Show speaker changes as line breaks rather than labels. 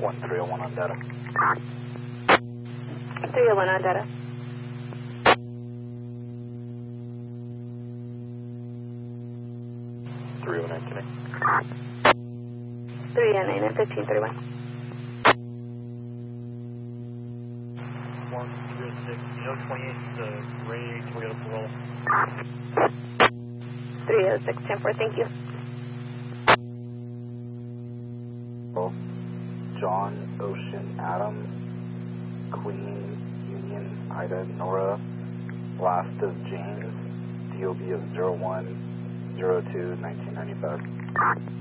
1301 on data.
301 on data.
309 connect.
309 and 1531.
106, 28 to Ray Toyota Corolla.
306, 10-4, thank you.
John, Ocean, Adam, Queen, Union, Ida, Nora, last of James, DOB of 0102-1995.